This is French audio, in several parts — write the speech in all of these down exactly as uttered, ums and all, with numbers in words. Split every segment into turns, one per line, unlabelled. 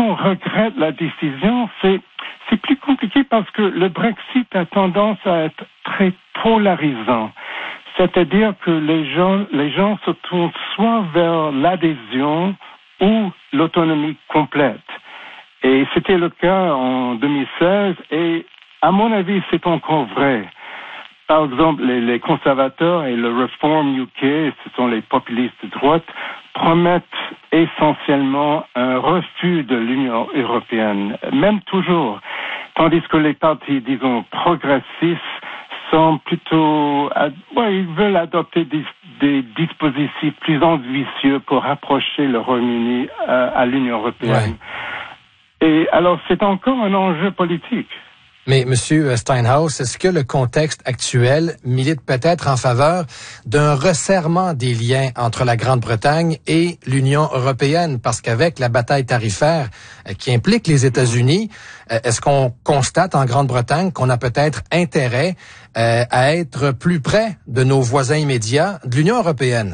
qu'on regrette la décision, c'est c'est plus compliqué parce que le Brexit a tendance à être très polarisant. C'est-à-dire que les gens, les gens se tournent soit vers l'adhésion ou l'autonomie complète. Et c'était le cas en deux mille seize et, à mon avis, c'est encore vrai. Par exemple, les, les conservateurs et le Reform U K, ce sont les populistes de droite, promettent essentiellement un refus de l'Union européenne, même toujours. Tandis que les partis, disons, progressistes sont plutôt, ouais, ils veulent adopter des, des dispositifs plus ambitieux pour rapprocher le Royaume-Uni à, à l'Union européenne. Ouais. Et alors, c'est encore un enjeu politique.
Mais, Monsieur Steinhaus, est-ce que le contexte actuel milite peut-être en faveur d'un resserrement des liens entre la Grande-Bretagne et l'Union européenne? Parce qu'avec la bataille tarifaire qui implique les États-Unis, est-ce qu'on constate en Grande-Bretagne qu'on a peut-être intérêt euh, à être plus près de nos voisins immédiats de l'Union européenne?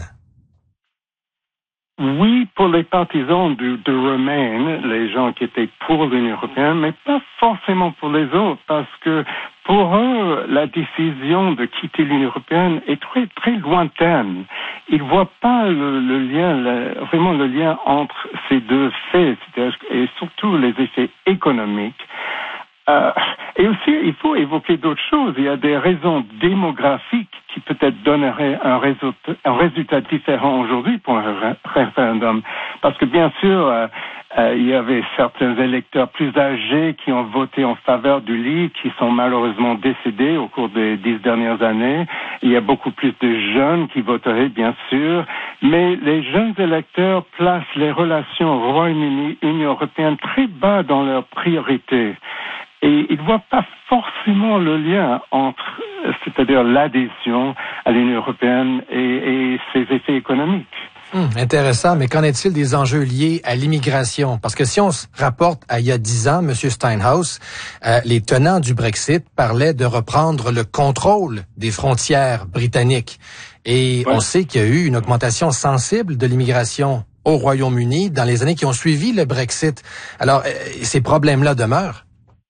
Oui, pour les partisans du, de Remain, les gens qui étaient pour l'Union européenne, mais pas forcément pour les autres, parce que pour eux, la décision de quitter l'Union européenne est très, très lointaine. Ils voient pas le, le lien, le, vraiment le lien entre ces deux faits, c'est-à-dire, et surtout les effets économiques. Euh, et aussi, il faut évoquer d'autres choses. Il y a des raisons démographiques qui peut-être donneraient un résultat, un résultat différent aujourd'hui pour un référendum. Parce que bien sûr, euh, euh, il y avait certains électeurs plus âgés qui ont voté en faveur du Leave, qui sont malheureusement décédés au cours des dix dernières années. Il y a beaucoup plus de jeunes qui voteraient, bien sûr. Mais les jeunes électeurs placent les relations Royaume-Uni-Union européenne très bas dans leurs priorités. Et ils ne voient pas forcément le lien entre, c'est-à-dire l'adhésion à l'Union européenne et, et ses effets économiques.
Hum, intéressant, mais qu'en est-il des enjeux liés à l'immigration? Parce que si on se rapporte à il y a dix ans, M. Steinhaus, euh, les tenants du Brexit parlaient de reprendre le contrôle des frontières britanniques. Et ouais. On sait qu'il y a eu une augmentation sensible de l'immigration au Royaume-Uni dans les années qui ont suivi le Brexit. Alors, euh, ces problèmes-là demeurent?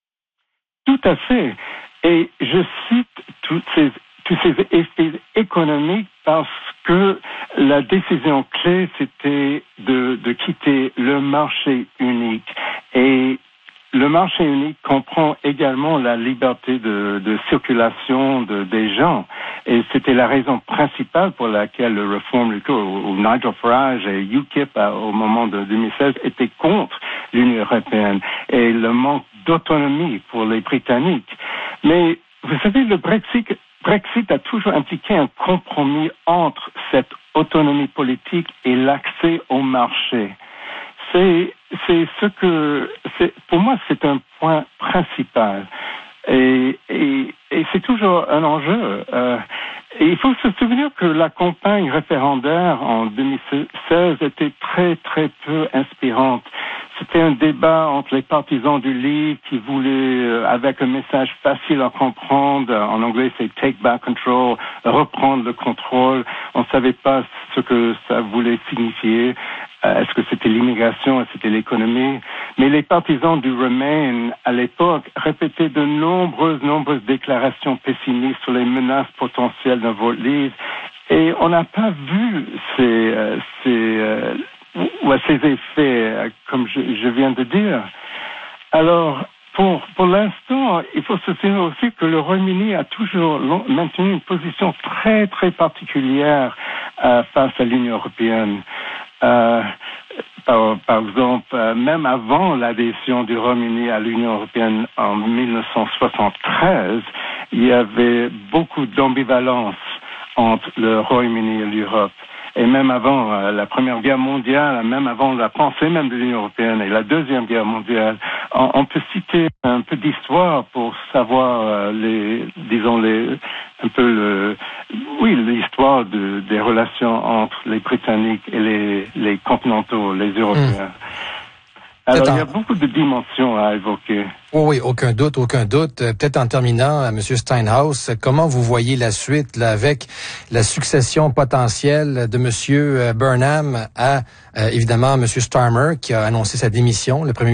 Tout à fait. Et je cite toutes ces, tous ces effets économiques parce que la décision clé, c'était de, de quitter le marché unique. Et le marché unique comprend également la liberté de, de circulation de, des gens. Et c'était la raison principale pour laquelle le Reform U K, ou Nigel Farage et U K I P au moment de deux mille seize étaient contre l'Union européenne. Et le manque d'autonomie pour les Britanniques. Mais vous savez, le Brexit, Brexit a toujours impliqué un compromis entre cette autonomie politique et l'accès au marché. C'est, c'est ce que, c'est, pour moi, c'est un point principal. Et, et, et c'est toujours un enjeu. Euh, et il faut se souvenir que la campagne référendaire en deux mille seize était très, très peu inspirante. C'était un débat entre les partisans du Leave qui voulaient, euh, avec un message facile à comprendre, en anglais c'est take back control, reprendre le contrôle. On ne savait pas ce que ça voulait signifier. Euh, est-ce que c'était l'immigration, est-ce que c'était l'économie? Mais les partisans du Remain, à l'époque, répétaient de nombreuses, nombreuses déclarations pessimistes sur les menaces potentielles d'un vote Leave. Et on n'a pas vu ces, euh, ces, euh, ou à ses effets, comme je, je viens de dire. Alors, pour, pour l'instant, il faut se souvenir aussi que le Royaume-Uni a toujours maintenu une position très, très particulière euh, face à l'Union européenne. Euh, par, par exemple, euh, même avant l'adhésion du Royaume-Uni à l'Union européenne en dix-neuf cent soixante-treize, il y avait beaucoup d'ambivalence entre le Royaume-Uni et l'Europe. Et même avant euh, la Première Guerre mondiale, même avant la pensée même de l'Union européenne et la Deuxième Guerre mondiale, on, on peut citer un peu d'histoire pour savoir euh, les, disons les, un peu le, oui, l'histoire de, des relations entre les Britanniques et les, les continentaux, les Européens. Mmh. Alors, il y a beaucoup de dimensions à évoquer.
Oui, oui, aucun doute, aucun doute. Peut-être en terminant, M. Steinhaus, comment vous voyez la suite là, avec la succession potentielle de M. Burnham à, euh, évidemment, M. Starmer, qui a annoncé sa démission, le premier